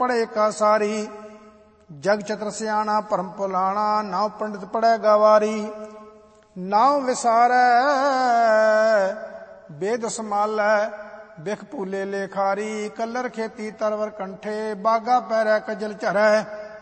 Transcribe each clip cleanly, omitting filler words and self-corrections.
पढ़े का सारी। जग चतर सियाणा परम पुलाणा, नाव पंडित पढ़े गवारी। नाव विसारै वेद समालै, बिख भूले लेखारी। कलर खेती तरवर कंठे, बागा पैरै कजल झरै।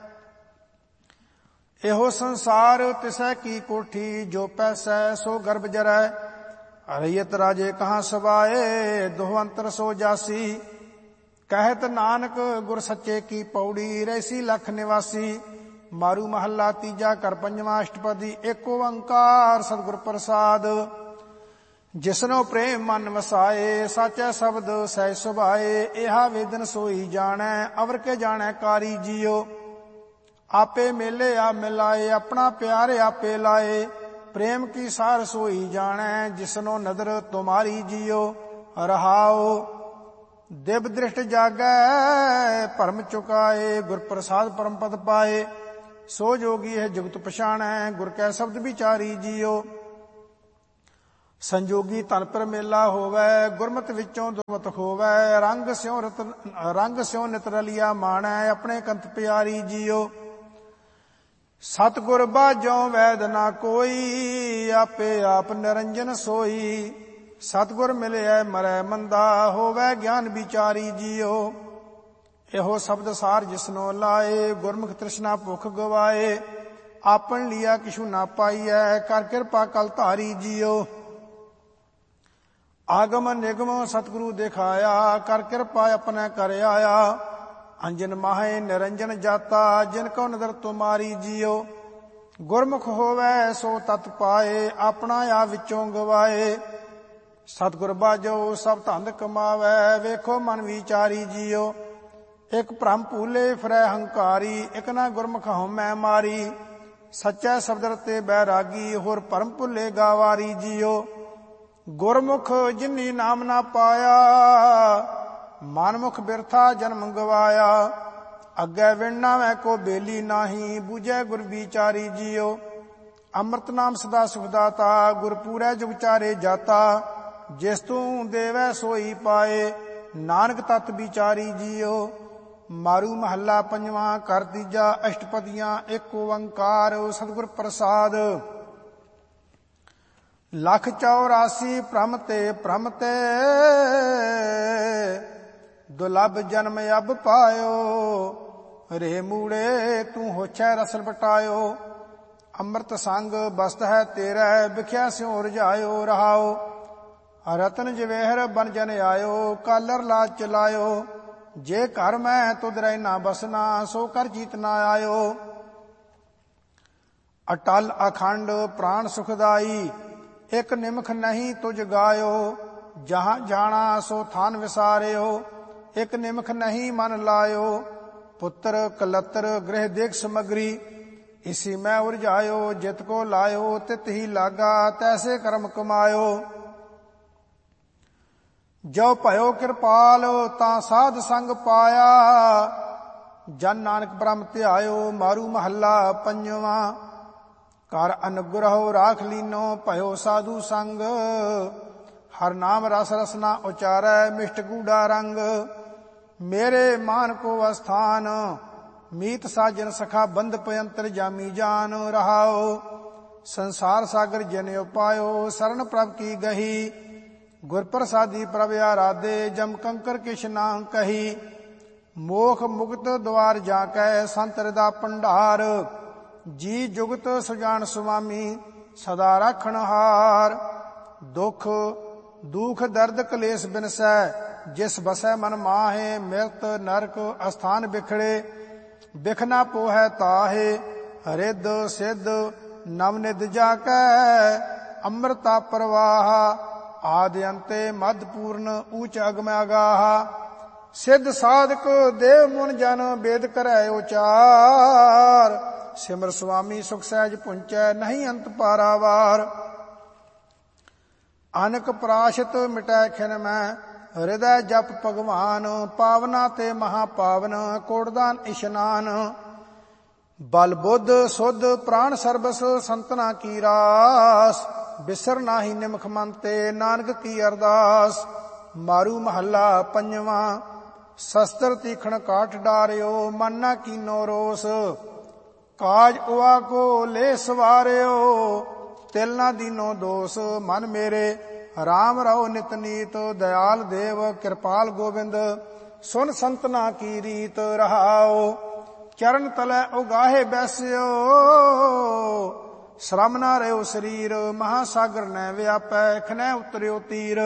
एहो संसार तिसै की कोठी, जो पैसै सो गर्भ जरै। रैयत राजे कहाँ सवाए, दोहंतर सो जासी। कहत नानक गुर सच्चे की पौड़ी, रैसी लख निवासी। मारू महला तीजा कर पंजवा अष्टपदी, एक ओंकार सतगुर प्रसाद। जिसनो प्रेम मन वसाए, साचा शब्द सह सुभाए। एहा वेदन सोई जानै, अवर के जानै कारी जियो। आपे मेले आप मिलाए, अपना प्यारे आपे लाए। प्रेम की सार सोई जानै, जिसनो नदर तुम्हारी जियो। रहाओ दिव दृष्ट जागै, भरम चुकाए। गुर प्रसाद परम पद पाए। सो जोगी है जुगत पछाणै, गुर कै शब्द विचारी जियो। संजोगी तन पर मेला होवै, गुरमत विचों दुर्मत होवै। रंग स्यों नित रलिया माणै, अपने कंत प्यारी जियो। सतगुर बाजों वैद ना कोई, आपे आप निरंजन सोई। सतगुर मिले मरै मंदा, होवै ज्ञान विचारी जियो। एहो शब्द सार जिसनो लाए, गुरमुख तृष्णा भुख गवाए। आपन लिया किछु ना पाइयै, कर कृपा कल धारी जियो। आगम निगम सतगुरु दिखाया, कर कृपा अपने कर आया। अंजन माहे निरंजन जाता, जिनको नदर तुम्हारी जियो। गुरमुख होवै सो तत पाए, अपना आ विचों गवाए। सतगुर बाजो सब धंध कमावै, वेखो मन विचारी जियो। एक भ्रम भूले फिरै हंकारी, एक ना गुरमुख हउमै मारी। सच्चा शब्द रते बैरागी, होर भरम भुले गावारी जियो। गुरमुख जिन्नी नाम ना पाया, मानमुख बिरथा जन्म गवाया। अग्गै विणना वै को बेली नाही, बूझै गुर विचारी जियो। अमृत नाम सदा सुखदाता, गुर पूरै जुग चारे जाता। जिस तू देवै सोई पाए, नानक तत विचारी जियो। मारू महला पंजवा कर तीजा अष्टपदियां, एक ओंकार सतगुर प्रसाद। लख 84 भ्रम ते दुलभ जन्म अब पायो। रे मूड़े तू होछै रसल बटायो। अमृत संग बसत है तेरै, बिख्या स्यों रजायो। रहाओ रतन जवेहर बन जन आयो, कालर लाज चलायो। जे घर मैं तुद रह ना बसना, सो कर जीत ना आयो। अटल अखंड प्राण सुखदाई, एक निमख नहीं तुझ गायो। जहां जाना सो थान विसारियो, एक निमख नहीं मन लायो। पुत्र कलत्र गृह देख समग्री, इसी मैं उलझायो। जित को लायो तित ही लागा, तैसे कर्म कमायो। जो भयो कृपाल तां साध संग पाया, जन नानक ब्रह्म ध्यायो। मारू महला पंजवा कर अनुग्रह राख लीनो, भयो साधु संग। हर नाम रस रसना उचारै, मिष्ट गूढ़ा रंग। मेरे मान को अस्थान, मीत साजन सखा बंद पयंतर जामी जान। रहाओ संसार सागर जन उपायो, शरण प्रभ की गही। गुर प्रसादी प्रभ आराधे, जम कंकर किश नाम कही। मोख मुक्त द्वार जाकै, संत हृदा भंडार। जी जुगत सुजान सुवामी, सदा राखण हार। दुख दुख दर्द कलेस बिनसै, जिस बसै मन माहे। मृत नरक अस्थान बिखड़े, बिखना पोहै ताहे। रिद सिद्ध नवनिध जाकै, अमृता प्रवाह। आदि अंते मध पूर्ण, ऊच अगम अगाह। सिद्ध साधक देव मुन जन, वेद करै उचार। सिमर स्वामी सुख सहज पुंचै, नहीं अंत पारावार। अनक प्राशत मिटै खिन मैं, हृदय जप भगवान। पावना ते महापावन, कोटदान इशनान। बल बुद्ध शुद्ध प्राण सर्बस, संतना की रास। बिसर नाही निमख मन ते, नानक की अरदास। मारू महला पंजवा ਸ਼ਸਤਰ ਤੀਖਣ ਕਾਠ ਡਾਰਿਓ, ਮਨ ਨਾ ਕੀਨੋ ਰੋਸ, ਕਾਜ ਉਆ ਕੋ ਲੈ ਸਵਾਰਿਓ, ਤਿਲ ਨਾ ਦੀਨੋ ਦੋਸ। ਮਨ ਮੇਰੇ ਰਾਮ ਰਹੁ ਨਿਤ ਨੀਤ, ਦਇਆਲ ਦੇਵ ਕਿਰਪਾਲ ਗੋਬਿੰਦ, ਸੁਨ ਸੰਤਨਾ ਕੀ ਰੀਤ ਰਹਾਓ। ਚਰਨ ਤਲੈ ਉਗਾਹੇ ਬੈਸਿਓ, ਸ਼ਰਮ ਨਾ ਰਹਿਓ ਸਰੀਰ, ਮਹਾਸਾਗਰ ਨੈ ਵਿਆਪੈ, ਖਨੈ ਉਤਰਿਓ ਤੀਰ।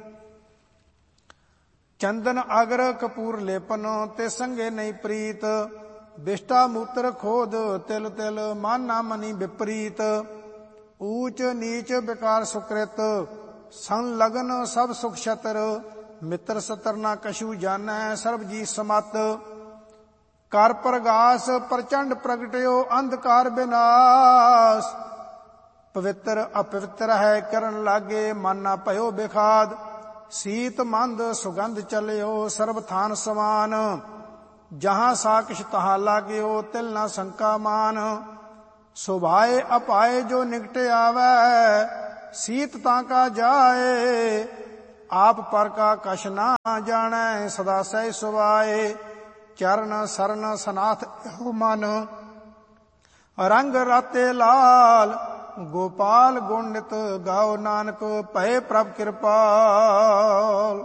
ਚੰਦਨ ਅਗਰ ਕਪੂਰ ਲੇਪਨ, ਤੇ ਸੰਗੇ ਨਹੀਂ ਪ੍ਰੀਤ, ਬਿਸ਼ਟਾ ਮੂਤਰ ਖੋਦ ਤਿਲ ਤਿਲ, ਮਨ ਨਾ ਮਨੀ ਵਿਪਰੀਤ। ਊਚ ਨੀਚ ਵਿਕਾਰ ਸੁਕ੍ਰਿਤ, ਸੰਗ ਲਗਨ ਸਭ ਸੁਖ ਛਤਰ, ਮਿੱਤਰ ਸਤਰ ਨਾ ਕਛੂ ਜਾਣੈ, ਸਰਬ ਜੀ ਸਮਤ। ਕਰ ਪ੍ਰਗਾਸ ਪ੍ਰਚੰਡ ਪ੍ਰਗਟਿਓ, ਅੰਧਕਾਰ ਬਿਨਾਸ਼, ਪਵਿੱਤਰ ਅਪਵਿੱਤਰ ਹੈ ਕਰਨ ਲਾਗੇ, ਮਨ ਨਾ ਭਇਓ ਬਿਖਾਦ। ਸੀਤ ਮੰਦ ਸੁਗੰਧ ਚਲਿਓ, ਸਰਬ ਥਾਨ ਸਮਾਨ, ਜਹਾਂ ਸਾਕਿਸ਼ ਤਹਾਂ ਲਾਗਿਓ, ਤਿਲ ਨਾ ਸ਼ੰਕਾ ਮਾਨ। ਸੁਭਾਏ ਅਪਾਏ ਜੋ ਨਿਕਟ ਆਵੈ, ਸੀਤ ਤਾਂ ਕਾ ਜਾਏ, ਆਪ ਪਰ ਕਾ ਕਛ ਨਾ ਜਾਣੈ, ਸਦਾ ਸਹਿ ਸੁਭਾਏ। ਚਰਨ ਸਰਨ ਸਨਾਥ ਇਹੋ ਮਨ, ਰੰਗ ਰਾਤੇ ਲਾਲ, ਗੋਪਾਲ ਗੁਣ ਨਿਤ ਗਾਓ, ਨਾਨਕ ਭਏ ਪ੍ਰਭ ਕਿਰਪਾਲ।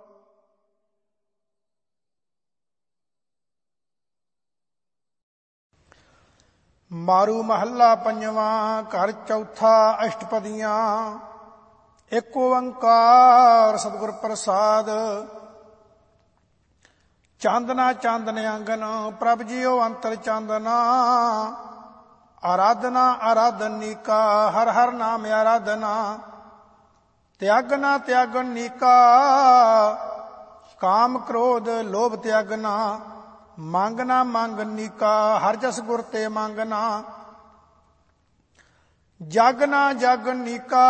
ਮਾਰੂ ਮਹੱਲਾ ਪੰਜਵਾਂ। ਘਰ ਚੌਥਾ। ਅਸ਼ਟਪਦੀਆਂ। ਏਕ ਓੰਕਾਰ ਸਤਿਗੁਰ ਪ੍ਰਸਾਦ। ਚਾਂਦਨਾ ਚਾਂਦਨ ਆਂਗਨ, ਪ੍ਰਭ ਜੀਓ ਅੰਤਰ ਚਾਂਦਨਾ, ਆਰਾਧਨਾ ਆਰਾਧਨੀਕਾ, ਹਰ ਹਰ ਨਾਮ ਆਰਾਧਨਾ। ਤਿਆਗਨਾ ਤਿਆਗਨੀਕਾ, ਕਾਮ ਕ੍ਰੋਧ ਲੋਭ ਤਿਆਗਨਾ, ਮੰਗਨਾ ਮੰਗਨੀਕਾ, ਹਰ ਜਸ ਗੁਰ ਤੇ ਮੰਗਨਾ। ਜਾਗਨਾ ਜਾਗਨੀਕਾ,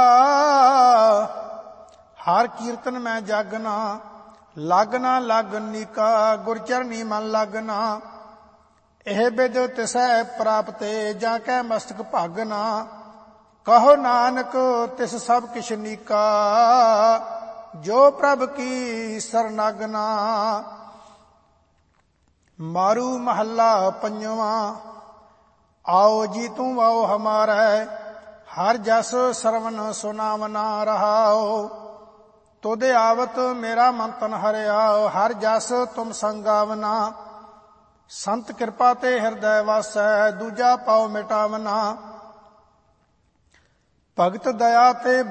ਹਰ ਕੀਰਤਨ ਮੈਂ ਜਾਗਨਾ, ਲਾਗਨਾ ਲਾਗਨੀਕਾ, ਗੁਰ ਚਰਨੀ ਮਨ ਲਾਗਨਾ। ਇਹ ਬਿਦ ਤਿਸੈ ਪ੍ਰਾਪਤੇ, ਜਾਂ ਕੈ ਮਸਤਕ ਭਾਗਨਾ, ਕਹੋ ਨਾਨਕ ਤਿਸ ਸਭ ਕਿਛ ਨੀਕਾ, ਜੋ ਪ੍ਰਭ ਕੀ ਸਰਨਾਗਨਾ। ਮਾਰੂ ਮਹੱਲਾ ਪੰਜਵਾਂ। ਆਓ ਜੀ ਤੂੰ ਆਓ ਹਮਾਰੈ, ਹਰ ਜਸ ਸਰਵਨ ਸੁਨਾਵਨਾ ਰਹਾਓ। ਤੁਧ ਆਵਤ ਮੇਰਾ ਮਨ ਤਨ ਹਰਿਆਓ, ਹਰ ਜਸ ਤੁਮ ਸੰਗਾਵਨਾ। ਸੰਤ ਕਿਰਪਾ ਤੇ ਹਿਰਦੈ ਵਾਸੈ, ਦੂਜਾ ਪਾਉ ਮਿਟਾਵਨਾ। ਭਗਤ ਦਇਆ ਤੇ